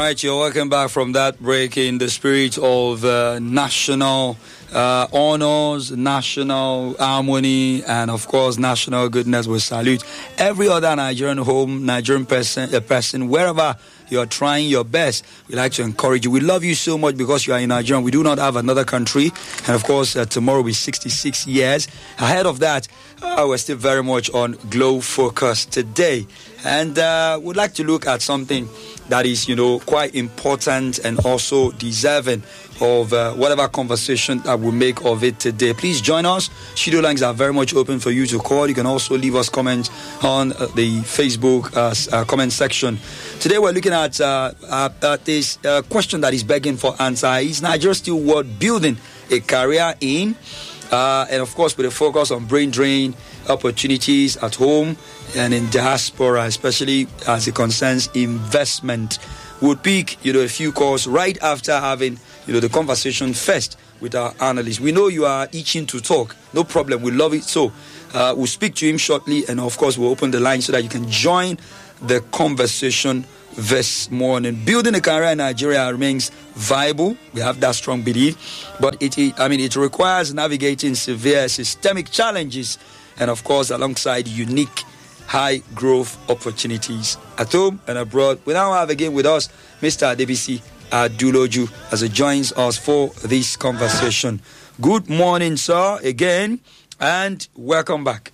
right, you're welcome back from that break in the spirit of national honors, national harmony, and of course, national goodness. We salute every other Nigerian home, Nigerian person, wherever you are trying your best. We like to encourage you. We love you so much because you are in Nigeria. We do not have another country. And of course, tomorrow will be 66 years. Ahead of that, we're still very much on Glow Focus today. And we'd like to look at something that is, quite important and also deserving of whatever conversation that we'll make of it today. Please join us. Studio lines are very much open for you to call. You can also leave us comments on the Facebook comment section. Today we're looking at this question that is begging for answer. Is Nigeria still worth building a career in? And of course, with a focus on brain drain opportunities at home and in diaspora, especially as it concerns investment. We'll pick, a few calls right after having, the conversation first with our analyst. We know you are itching to talk. No problem. We love it. So we'll speak to him shortly. And of course, we'll open the line so that you can join the conversation this morning. Building a career in Nigeria remains viable. We have that strong belief. But it requires navigating severe systemic challenges and, of course, alongside unique high growth opportunities at home and abroad. We now have again with us Mr. Adebisi Aduloju as he joins us for this conversation. Good morning, sir, again, and welcome back.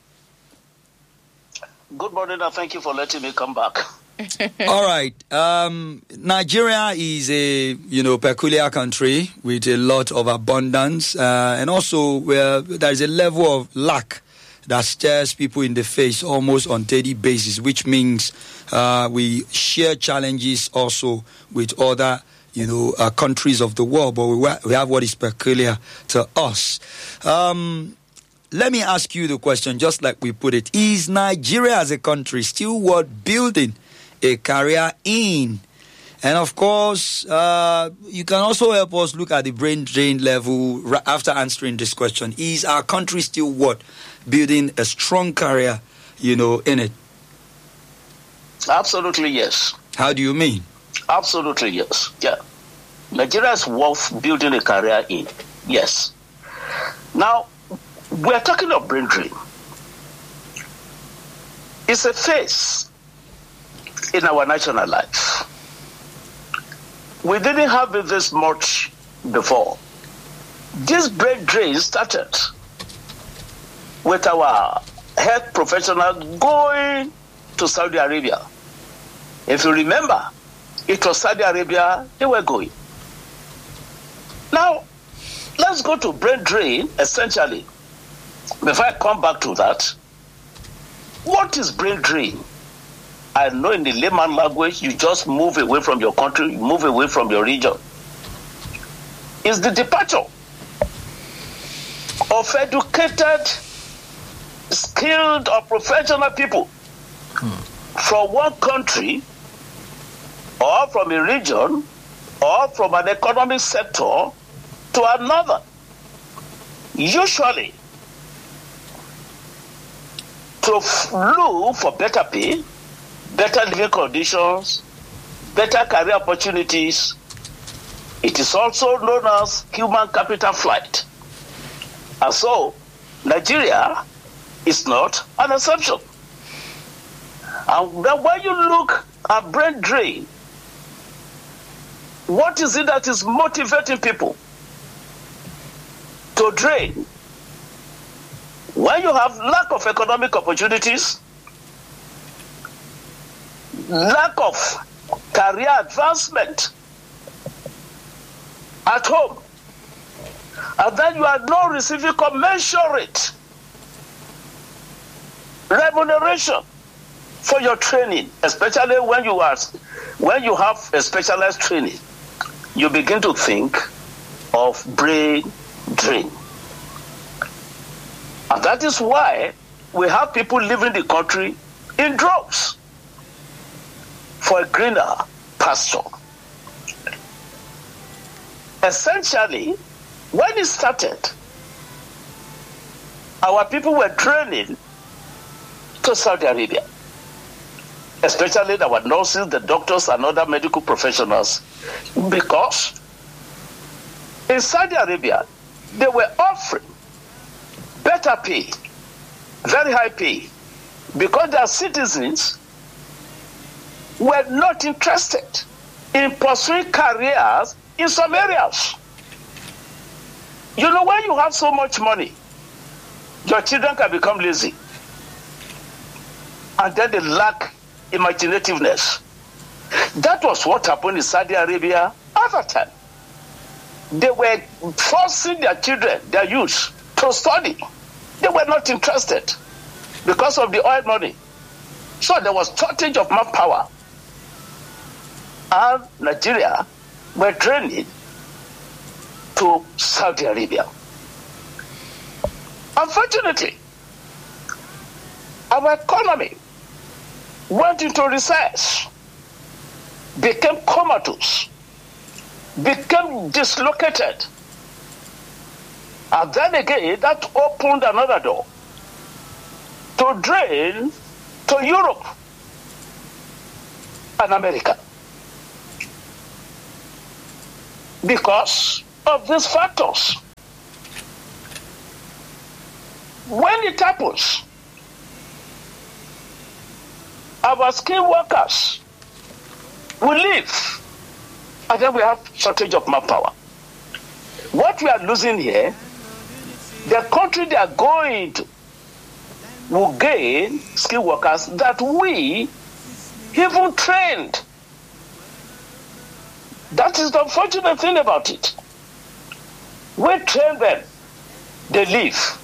Good morning, and thank you for letting me come back. All right. Nigeria is a peculiar country with a lot of abundance, and also where there is a level of lack that stares people in the face almost on daily basis, which means we share challenges also with other countries of the world, but we have what is peculiar to us. Let me ask you the question, just like we put it. Is Nigeria as a country still worth building a career in? And of course, you can also help us look at the brain drain level after answering this question. Is our country still worth building a strong career, in it? Absolutely, yes. How do you mean? Absolutely, yes. Yeah. Nigeria is worth building a career in. Yes. Now, we're talking of brain drain. It's a phase in our national life. We didn't have it this much before. This brain drain started with our health professional going to Saudi Arabia. If you remember, it was Saudi Arabia they were going. Now, let's go to brain drain, essentially. Before I come back to that, what is brain drain? I know in the layman language, you just move away from your country, you move away from your region. It's the departure of educated, skilled or professional people from one country or from a region or from an economic sector to another. Usually to look for better pay, better living conditions, better career opportunities. It is also known as human capital flight. And so, Nigeria is not an exception. And then when you look at brain drain, what is it that is motivating people to drain? When you have lack of economic opportunities, lack of career advancement at home, and then you are not receiving commensurate remuneration for your training, especially when you have a specialized training, you begin to think of brain drain. And that is why we have people leaving the country in droves for a greener pasture. Essentially, when it started, our people were training to Saudi Arabia. especially our nurses, the doctors, and other medical professionals, because in Saudi Arabia, they were offering better pay, very high pay, because their citizens were not interested in pursuing careers in some areas. You know, when you have so much money, your children can become lazy. And then they lack imaginativeness. That was what happened in Saudi Arabia at that time. They were forcing their children, their youth, to study. They were not interested because of the oil money. So there was shortage of manpower. And Nigeria were training to Saudi Arabia. Unfortunately, our economy went into recess, became comatose, became dislocated. And then again, that opened another door to drain to Europe and America. Because of these factors. When it happens, our skilled workers will leave, and then we have shortage of manpower. What we are losing here, the country they are going to will gain skilled workers that we even trained. That is the unfortunate thing about it. We train them, they leave.